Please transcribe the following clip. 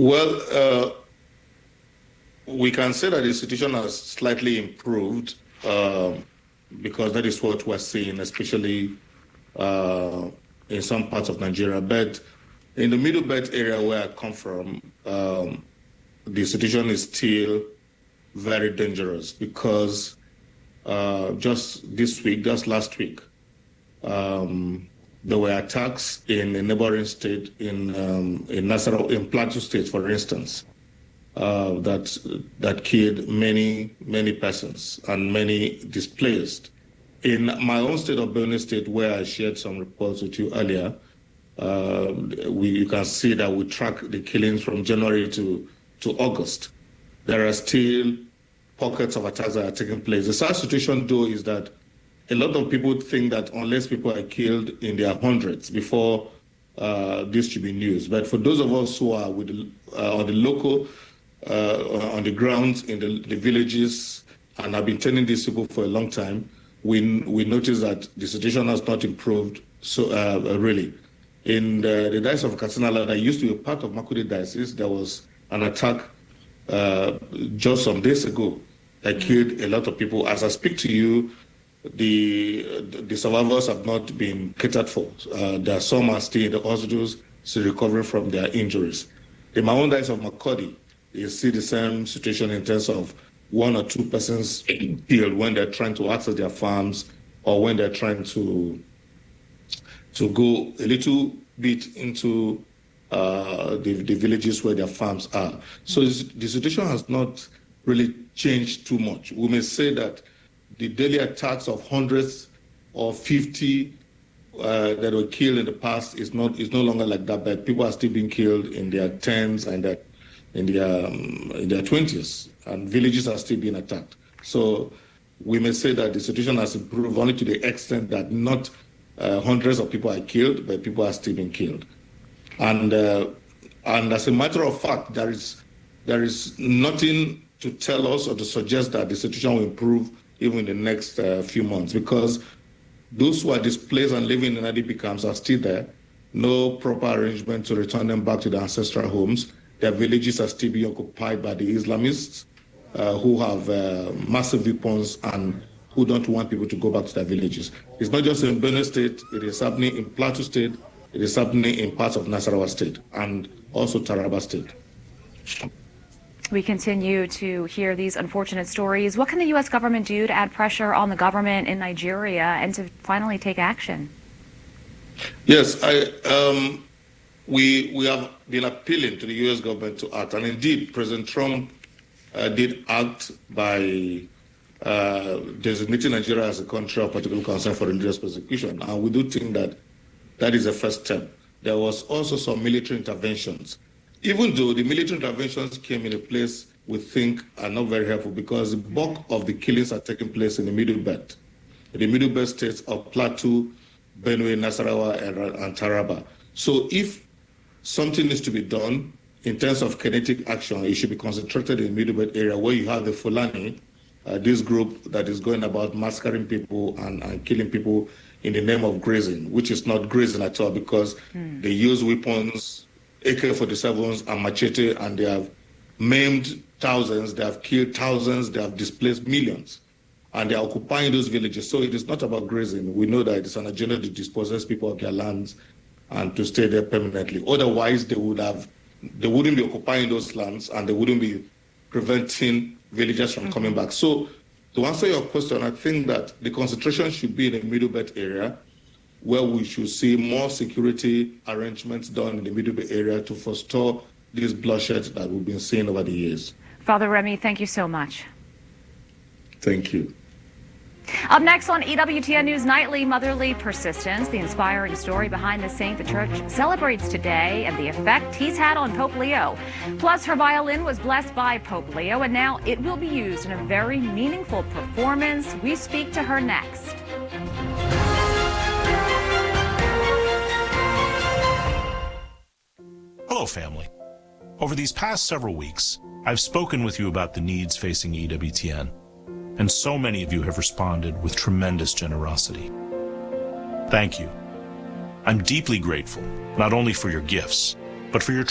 Well, we can say that the situation has slightly improved because that is what we're seeing, especially in some parts of Nigeria. But in the Middle Belt area where I come from, the situation is still very dangerous because just this week, just last week, there were attacks in a neighboring state in Nasarawa, in Plateau State, for instance, that killed many persons and many displaced. In my own state of Benue State, where I shared some reports with you earlier, you can see that we track the killings from January to August. There are still pockets of attacks that are taking place. The sad situation, though, is that a lot of people think that unless people are killed in their hundreds before this should be news. But for those of us who are on the local, on the ground, in the villages, and have been telling these people for a long time, we notice that the situation has not improved so really. In the Diocese of Katsina that used to be a part of Makurdi Diocese, there was an attack just some days ago that killed a lot of people. As I speak to you, the survivors have not been catered for. There are some are still in the hospitals, still recovering from their injuries. In my own Diocese of Makurdi, you see the same situation in terms of 1 or 2 persons killed when they're trying to access their farms or when they're trying to go a little bit into the villages where their farms are. So the situation has not really changed too much. We may say that the daily attacks of hundreds or 50 that were killed in the past is no longer like that, but people are still being killed in their 10s and in their 20s, and villages are still being attacked. So we may say that the situation has improved only to the extent that not hundreds of people are killed, but people are still being killed. And as a matter of fact, there is nothing to tell us or to suggest that the situation will improve even in the next few months, because those who are displaced and living in IDP camps are still there. No proper arrangement to return them back to their ancestral homes. Their villages are still being occupied by the Islamists who have massive weapons and who don't want people to go back to their villages. It's not just in Benue State, it is happening in Plateau State, it is happening in parts of Nasarawa State and also Taraba State. We continue to hear these unfortunate stories. What can the U.S. government do to add pressure on the government in Nigeria and to finally take action? Yes, we have been appealing to the U.S. government to act. And indeed, President Trump did act by designating Nigeria as a country of particular concern for religious persecution. And we do think that that is a first step. There was also some military interventions. Even though the military interventions came in a place we think are not very helpful, because the bulk of the killings are taking place in the Middle Belt. The Middle Belt states of Plateau, Benue, Nasarawa, and Taraba. So if something needs to be done in terms of kinetic action, it should be concentrated in the Middle Belt area where you have the Fulani, this group that is going about massacring people and killing people in the name of grazing, which is not grazing at all, because they use weapons, AK-47s and machete, and they have maimed thousands, they have killed thousands, they have displaced millions, and they are occupying those villages. So it is not about grazing. We know that it's an agenda to dispossess people of their lands and to stay there permanently. Otherwise, they wouldn't be occupying those lands and they wouldn't be preventing villagers from coming back. So to answer your question, I think that the concentration should be in the Middle Belt area, where we should see more security arrangements done in the Middle Belt area to forestall this bloodshed that we've been seeing over the years. Father Remy, thank you so much. Thank you. Up next on EWTN News Nightly, Motherly Persistence, the inspiring story behind the saint the church celebrates today and the effect he's had on Pope Leo. Plus, her violin was blessed by Pope Leo, and now it will be used in a very meaningful performance. We speak to her next. Hello, family. Over these past several weeks, I've spoken with you about the needs facing EWTN, and so many of you have responded with tremendous generosity. Thank you. I'm deeply grateful, not only for your gifts, but for your